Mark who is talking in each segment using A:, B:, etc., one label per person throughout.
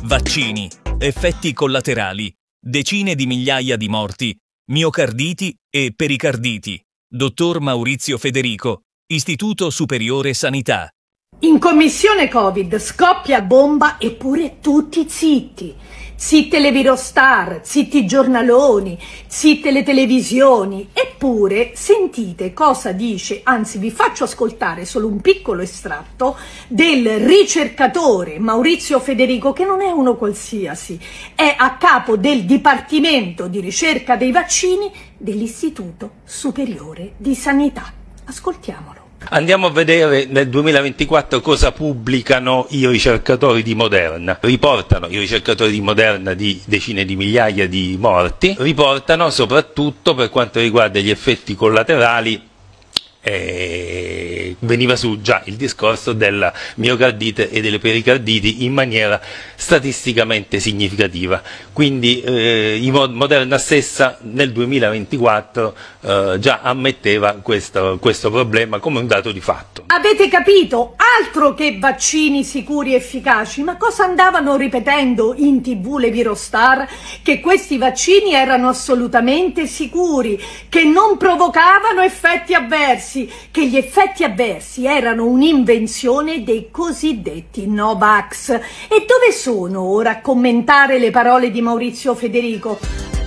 A: Vaccini, effetti collaterali, decine di migliaia di morti, miocarditi e pericarditi. Dottor Maurizio Federico, Istituto Superiore Sanità.
B: In commissione Covid scoppia bomba eppure tutti zitti. Zitte le Virostar, zitti i giornaloni, zitte le televisioni. Eppure sentite cosa dice, anzi vi faccio ascoltare solo un piccolo estratto del ricercatore Maurizio Federico, che non è uno qualsiasi, è a capo del Dipartimento di Ricerca dei Vaccini dell'Istituto Superiore di Sanità. Ascoltiamolo.
C: Andiamo a vedere nel 2024 cosa pubblicano i ricercatori di Moderna. Riportano i ricercatori di Moderna di decine di migliaia di morti, riportano soprattutto per quanto riguarda gli effetti collaterali. Veniva su già il discorso della miocardite e delle pericarditi in maniera statisticamente significativa, quindi Moderna stessa nel 2024 già ammetteva questo problema come un dato di fatto.
B: Avete capito? Altro che vaccini sicuri e efficaci, ma cosa andavano ripetendo in TV le Virostar? Che questi vaccini erano assolutamente sicuri, che non provocavano effetti avversi, che gli effetti avversi erano un'invenzione dei cosiddetti Novax. E dove sono ora a commentare le parole di Maurizio Federico?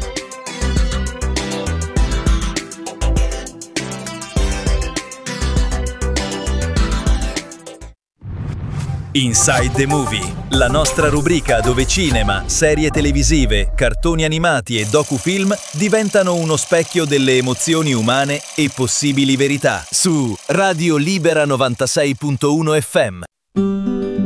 A: Inside the Movie, la nostra rubrica dove cinema, serie televisive, cartoni animati e docufilm diventano uno specchio delle emozioni umane e possibili verità. Su Radio Libera 96.1 FM.